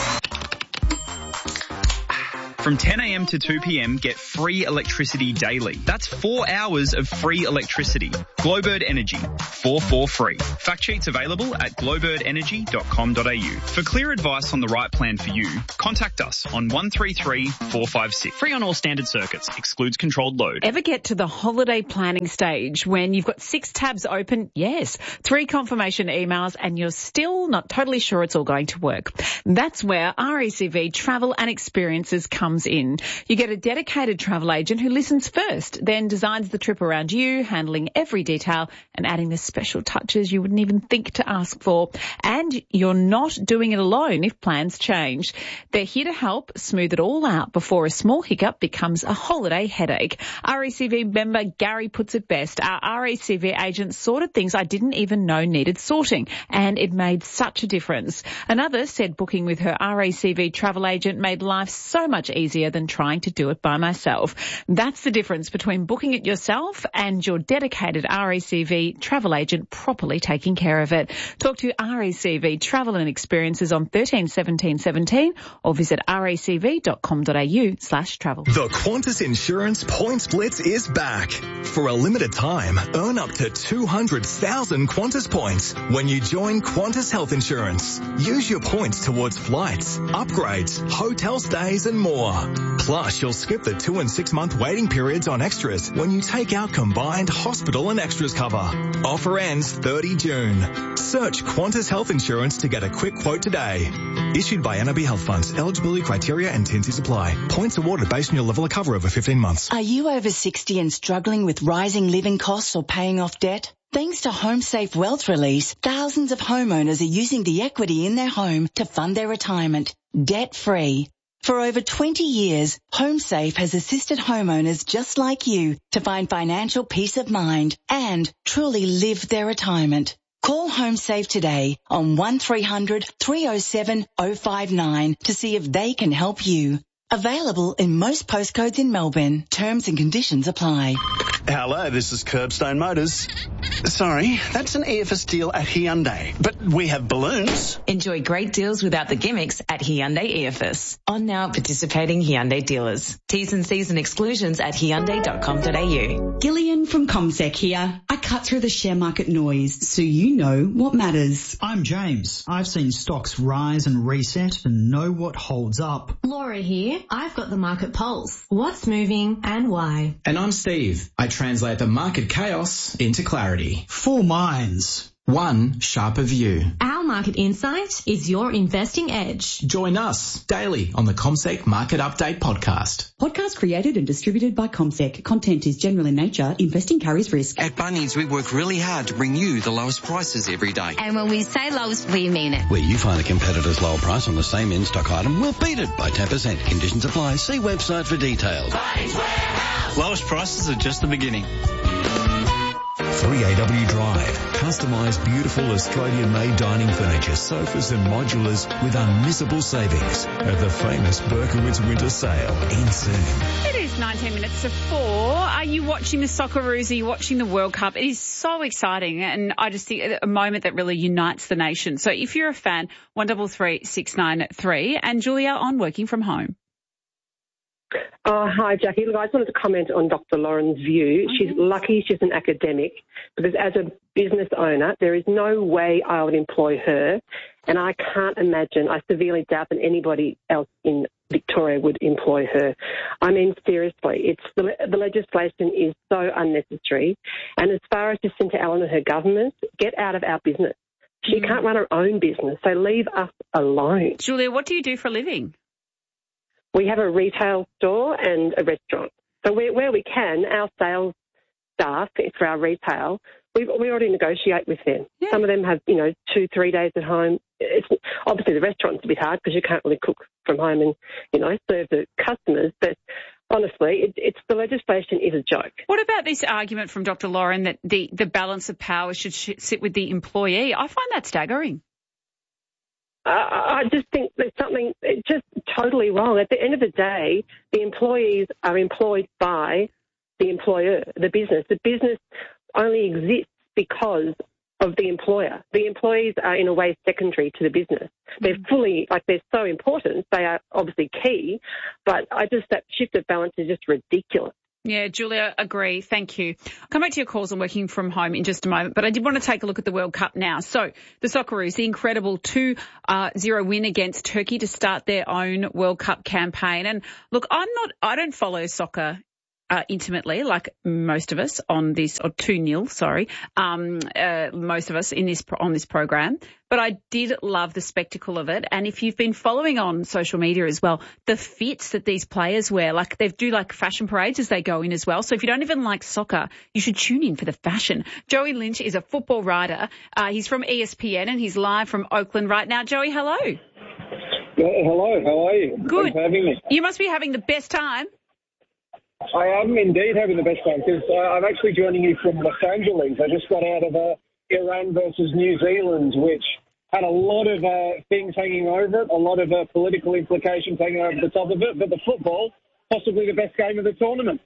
From 10 a.m. to 2 p.m, get free electricity daily. That's 4 hours of free electricity. Glowbird Energy, 4 for free. Fact sheets available at glowbirdenergy.com.au. For clear advice on the right plan for you, contact us on 133 456. Free on all standard circuits. Excludes controlled load. Ever get to the holiday planning stage when you've got 6 tabs open? Yes. 3 confirmation emails and you're still not totally sure it's all going to work. That's where RACV Travel and Experiences comes in. You get a dedicated travel agent who listens first, then designs the trip around you, handling every detail and adding the special touches you wouldn't even think to ask for. And you're not doing it alone if plans change. They're here to help smooth it all out before a small hiccup becomes a holiday headache. RACV member Gary puts it best. Our RACV agent sorted things I didn't even know needed sorting, and it made such a difference. Another said booking with her RACV travel agent made life so much easier than trying to do it by myself. That's the difference between booking it yourself and your dedicated RACV travel agent properly taking care of it. Talk to RACV Travel and Experiences on 13 17 17 or visit racv.com.au/travel. The Qantas Insurance Points Blitz is back. For a limited time, earn up to 200,000 Qantas points when you join Qantas Health Insurance. Use your points towards flights, upgrades, hotel stays and more. Plus, you'll skip the 2 and 6 month waiting periods on extras when you take out combined hospital and extras cover. Offer ends 30 June. Search Qantas Health Insurance to get a quick quote today. Issued by NAB Health Funds. Eligibility criteria and T&Cs apply. Points awarded based on your level of cover over 15 months. Are you over 60 and struggling with rising living costs or paying off debt? Thanks to HomeSafe Wealth Release, thousands of homeowners are using the equity in their home to fund their retirement, debt-free. For over 20 years, HomeSafe has assisted homeowners just like you to find financial peace of mind and truly live their retirement. Call HomeSafe today on 1300 307 059 to see if they can help you. Available in most postcodes in Melbourne. Terms and conditions apply. Hello, this is Curbstone Motors. Sorry, that's an EFS deal at Hyundai, but we have balloons. Enjoy great deals without the gimmicks at Hyundai EFS. On now participating Hyundai dealers. T's and C's and exclusions at hyundai.com.au. Gillian from ComSec here. I cut through the share market noise so you know what matters. I'm James. I've seen stocks rise and reset and know what holds up. Laura here. I've got the market pulse. What's moving and why? And I'm Steve. I translate the market chaos into clarity. 4 minds. One sharper view. Our market insight is your investing edge. Join us daily on the ComSec Market Update podcast. Podcast created and distributed by ComSec. Content is general in nature. Investing carries risk. At Bunnings, we work really hard to bring you the lowest prices every day. And when we say lowest, we mean it. Where you find a competitor's lower price on the same in-stock item, we'll beat it by 10%. Conditions apply. See website for details. Bunnings Warehouse. Lowest prices are just the beginning. 3AW Drive. Customised, beautiful Australian-made dining furniture, sofas and modulars with unmissable savings at the famous Berkowitz Winter Sale in soon. It is 19 minutes to 4. Are you watching the Socceroos? Are you watching the World Cup? It is so exciting, and I just think a moment that really unites the nation. So if you're a fan, 133 693. And Julia on Working From Home. Hi, Jackie. Look, I just wanted to comment on Dr. Lauren's view. Mm-hmm. She's lucky she's an academic because as a business owner, there is no way I would employ her. And I can't imagine, I severely doubt that anybody else in Victoria would employ her. I mean, seriously, the legislation is so unnecessary. And as far as Jacinta Allen and her government, get out of our business. She can't run her own business, so leave us alone. Julia, what do you do for a living? We have a retail store and a restaurant. So where we can, our sales staff for our retail, we already negotiate with them. Yeah. Some of them have, 2-3 days at home. Obviously, the restaurant's a bit hard because you can't really cook from home and, serve the customers. But honestly, the legislation is a joke. What about this argument from Dr. Lauren that the balance of power should sit with the employee? I find that staggering. I just think there's something just totally wrong. At the end of the day, the employees are employed by the employer, the business. The business only exists because of the employer. The employees are in a way secondary to the business. They're they're so important. They are obviously key, but that shift of balance is just ridiculous. Yeah, Julia, agree. Thank you. I'll come back to your calls on working from home in just a moment, but I did want to take a look at the World Cup now. So the Socceroos, the incredible 2-0 win against Turkey to start their own World Cup campaign. And look, I don't follow soccer intimately, like most of us on this, or 2-0, sorry, most of us on this program. But I did love the spectacle of it. And if you've been following on social media as well, the fits that these players wear, they do fashion parades as they go in as well. So if you don't even like soccer, you should tune in for the fashion. Joey Lynch is a football writer. He's from ESPN and he's live from Oakland right now. Joey, hello. Hello, how are you? Good. Thanks for having me. You must be having the best time. I am indeed having the best time because I'm actually joining you from Los Angeles. I just got out of Iran versus New Zealand, which had a lot of things hanging over it, a lot of political implications hanging over the top of it, but the football, possibly the best game of the tournament.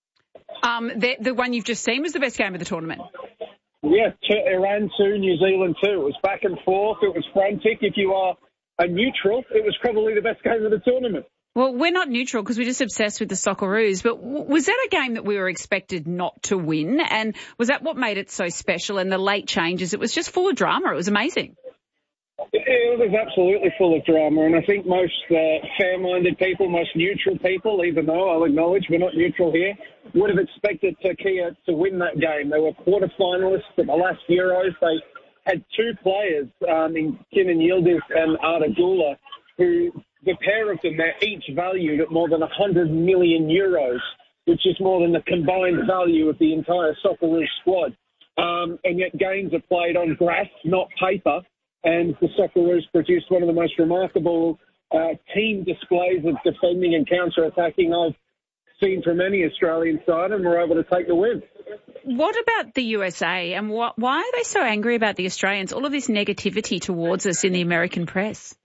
The one you've just seen was the best game of the tournament? Yeah, Iran 2, New Zealand 2. It was back and forth. It was frantic. If you are a neutral, it was probably the best game of the tournament. Well, we're not neutral because we're just obsessed with the Socceroos, but was that a game that we were expected not to win? And was that what made it so special? And the late changes, it was just full of drama. It was amazing. It was absolutely full of drama, and I think most fair-minded people, most neutral people, even though I'll acknowledge we're not neutral here, would have expected Turkey to win that game. They were quarterfinalists at the last Euros. They had two players, in Kenan Yildiz and Arda Güler, who the pair of them, they're each valued at more than 100 million euros, which is more than the combined value of the entire Socceroos squad. And yet games are played on grass, not paper, and the Socceroos produced one of the most remarkable team displays of defending and counter-attacking I've seen from any Australian side, and were able to take the win. What about the USA, and why are they so angry about the Australians? All of this negativity towards us in the American press.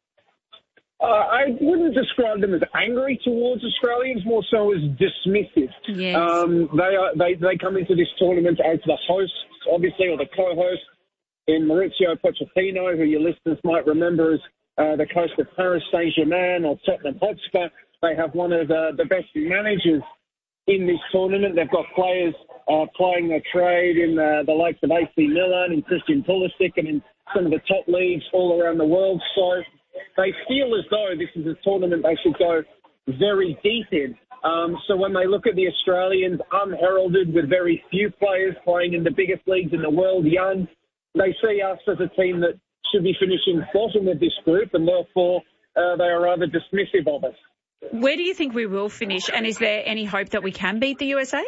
I wouldn't describe them as angry towards Australians, more so as dismissive. Yes. They come into this tournament as the hosts, obviously, or the co-hosts, in Mauricio Pochettino, who your listeners might remember as the coach of Paris Saint-Germain or Tottenham Hotspur. They have one of the best managers in this tournament. They've got players playing their trade in the likes of AC Milan and Christian Pulisic and in some of the top leagues all around the world. So they feel as though this is a tournament they should go very deep in. So when they look at the Australians, unheralded with very few players playing in the biggest leagues in the world, young, they see us as a team that should be finishing bottom of this group, and therefore they are rather dismissive of us. Where do you think we will finish, and is there any hope that we can beat the USA?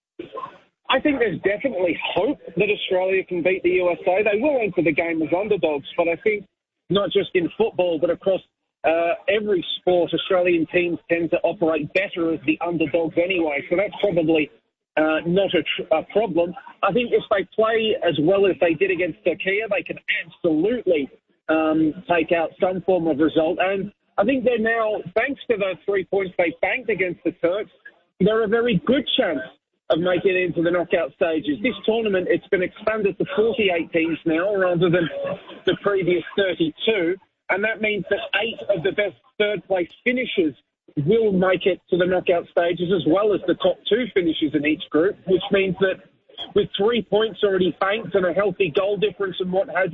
I think there's definitely hope that Australia can beat the USA. They will enter the game as underdogs, but I think not just in football, but across every sport, Australian teams tend to operate better as the underdogs anyway. So that's probably not a problem. I think if they play as well as they did against Turkey, they can absolutely take out some form of result. And I think they're now, thanks to those 3 points they banked against the Turks, they're a very good chance of making it into the knockout stages. This tournament, it's been expanded to 48 teams now rather than the previous 32. And that means that 8 of the best third-place finishers will make it to the knockout stages, as well as the top 2 finishers in each group, which means that with 3 points already banked and a healthy goal difference and what have you,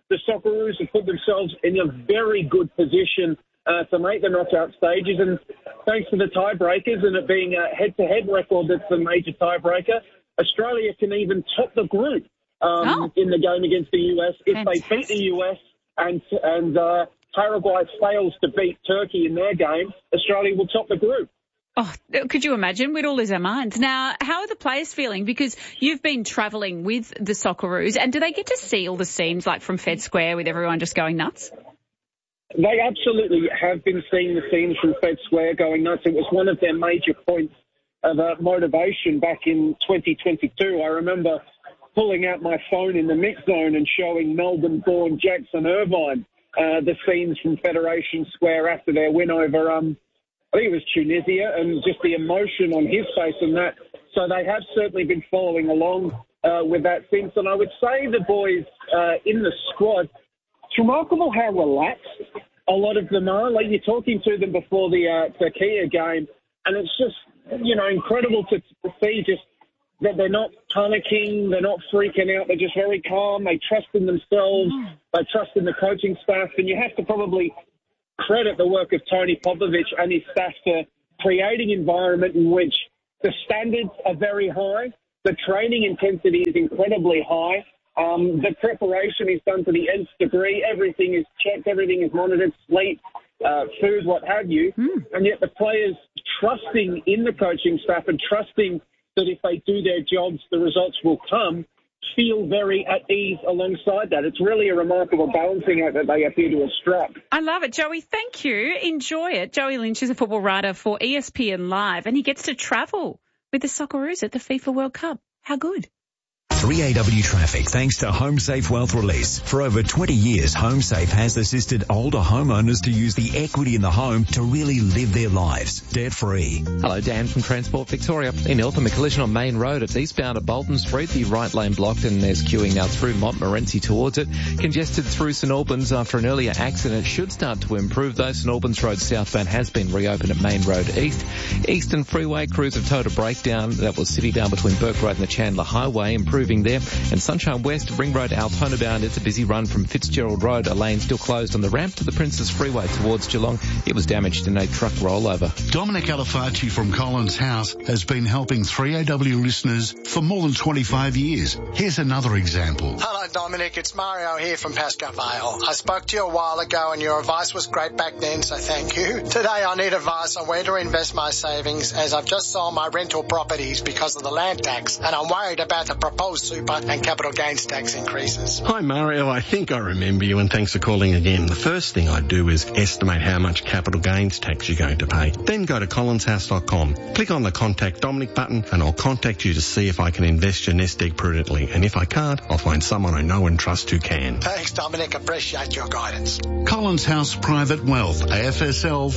the Socceroos have put themselves in a very good position to make the knockout stages. And thanks to the tiebreakers and it being a head-to-head record that's the major tiebreaker, Australia can even top the group in the game against the US. If they beat the US and Paraguay fails to beat Turkey in their game, Australia will top the group. Oh, could you imagine? We'd all lose our minds. Now, how are the players feeling? Because you've been travelling with the Socceroos, and do they get to see all the scenes like from Fed Square with everyone just going nuts? They absolutely have been seeing the scenes from Fed Square going nuts. It was one of their major points of motivation back in 2022. I remember pulling out my phone in the mix zone and showing Melbourne-born Jackson Irvine the scenes from Federation Square after their win over, I think it was Tunisia, and just the emotion on his face and that. So they have certainly been following along with that since. And I would say the boys in the squad, it's remarkable how relaxed a lot of them are. Like, you're talking to them before the Turkey game, and it's just, incredible to see just that they're not panicking, they're not freaking out, they're just very calm, they trust in themselves, they trust in the coaching staff, and you have to probably credit the work of Tony Popovich and his staff for creating an environment in which the standards are very high, the training intensity is incredibly high, the preparation is done to the nth degree, everything is checked, everything is monitored, sleep, food, what have you, and yet the players trusting in the coaching staff and trusting that if they do their jobs, the results will come, feel very at ease alongside that. It's really a remarkable balancing act that they appear to have struck. I love it, Joey. Thank you. Enjoy it. Joey Lynch is a football writer for ESPN Live, and he gets to travel with the Socceroos at the FIFA World Cup. How good? 3AW Traffic, thanks to HomeSafe Wealth Release. For over 20 years, HomeSafe has assisted older homeowners to use the equity in the home to really live their lives debt-free. Hello, Dan from Transport Victoria. In Eltham, a collision on Main Road. It's eastbound at Bolton Street. The right lane blocked and there's queuing now through Montmorency towards it. Congested through St Albans after an earlier accident. It should start to improve though. St Albans Road southbound has been reopened at Main Road East. Eastern Freeway crews have towed a breakdown. That was city bound between Burke Road and the Chandler Highway, improving there. And Sunshine West, Ring Road, Altona bound. It's a busy run from Fitzgerald Road. A lane still closed on the ramp to the Princes Freeway towards Geelong. It was damaged in a truck rollover. Dominic Alifacci from Collins House has been helping 3AW listeners for more than 25 years. Here's another example. Hello, Dominic. It's Mario here from Pascoe Vale. I spoke to you a while ago and your advice was great back then, so thank you. Today I need advice on where to invest my savings as I've just sold my rental properties because of the land tax and I'm worried about the proposed super and capital gains tax increases. Hi Mario, I think I remember you and thanks for calling again. The first thing I'd do is estimate how much capital gains tax you're going to pay. Then go to collinshouse.com. Click on the Contact Dominic button and I'll contact you to see if I can invest your nest egg prudently. And if I can't, I'll find someone I know and trust who can. Thanks Dominic, appreciate your guidance. Collins House Private Wealth, AFSL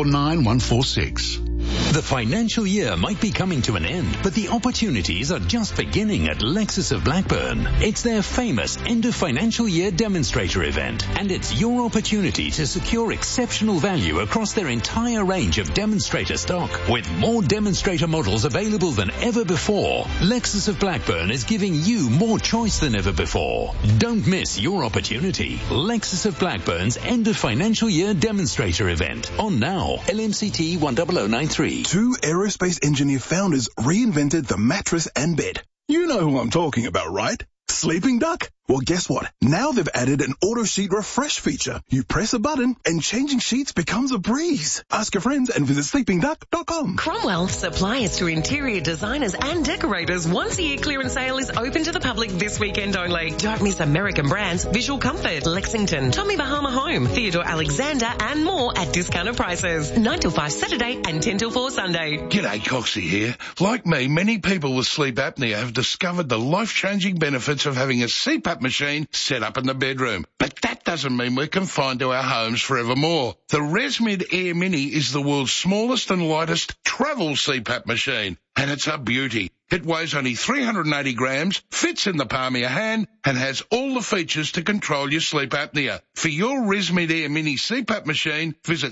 449146. The financial year might be coming to an end, but the opportunities are just beginning at Lexus of Blackburn. It's their famous end of financial year demonstrator event, and it's your opportunity to secure exceptional value across their entire range of demonstrator stock. With more demonstrator models available than ever before, Lexus of Blackburn is giving you more choice than ever before. Don't miss your opportunity. Lexus of Blackburn's end of financial year demonstrator event on now. LMCT 10093. Two aerospace engineer founders reinvented the mattress and bed. You know who I'm talking about, right? Sleeping Duck? Well, guess what? Now they've added an auto sheet refresh feature. You press a button and changing sheets becomes a breeze. Ask your friends and visit sleepingduck.com. Cromwell, suppliers to interior designers and decorators. Once a year clearance sale is open to the public this weekend only. Don't miss American brands, Visual Comfort, Lexington, Tommy Bahama Home, Theodore Alexander and more at discounted prices. 9 till 5 Saturday and 10 till 4 Sunday. G'day, Coxie here. Like me, many people with sleep apnea have discovered the life-changing benefits of having a CPAP machine set up in the bedroom. But that doesn't mean we're confined to our homes forevermore. The ResMed Air Mini is the world's smallest and lightest travel CPAP machine, and it's a beauty. It weighs only 380 grams, fits in the palm of your hand, and has all the features to control your sleep apnea. For your ResMed Air Mini CPAP machine, visit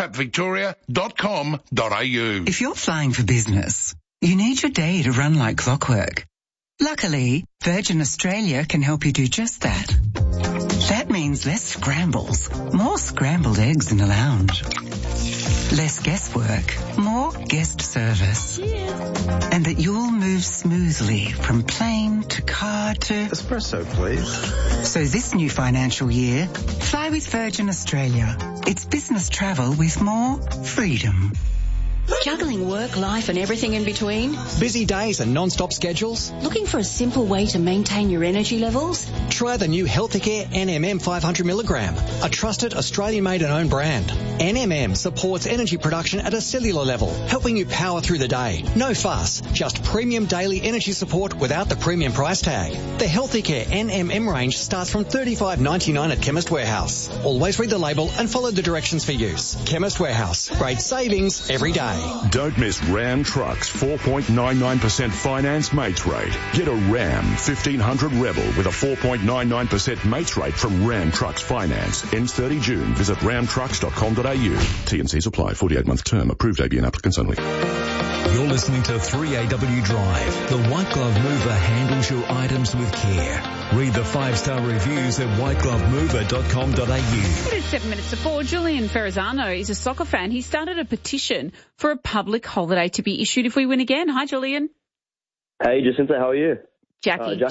cpappvictoria.com.au. If you're flying for business, you need your day to run like clockwork. Luckily, Virgin Australia can help you do just that. That means less scrambles, more scrambled eggs in the lounge. Less guesswork, more guest service. And that you'll move smoothly from plane to car to... Espresso, please. So this new financial year, fly with Virgin Australia. It's business travel with more freedom. Juggling work, life and everything in between? Busy days and non-stop schedules? Looking for a simple way to maintain your energy levels? Try the new Healthicare NMM 500mg, a trusted Australian-made and owned brand. NMM supports energy production at a cellular level, helping you power through the day. No fuss, just premium daily energy support without the premium price tag. The Healthicare NMM range starts from $35.99 at Chemist Warehouse. Always read the label and follow the directions for use. Chemist Warehouse, great savings every day. Don't miss Ram Trucks 4.99% finance mates rate. Get a Ram 1500 Rebel with a 4.99% mates rate from Ram Trucks Finance. Ends 30 June. Visit ramtrucks.com.au. T&Cs apply. 48-month term. Approved ABN applicants only. You're listening to 3AW Drive. The White Glove Mover handles your items with care. Read the 5-star reviews at whiteglovemover.com.au. It is 7 minutes to 4. Julian Ferrazano is a soccer fan. He started a petition for a public holiday to be issued if we win again. Hi, Julian. Hey, Jacinta, how are you? Jackie.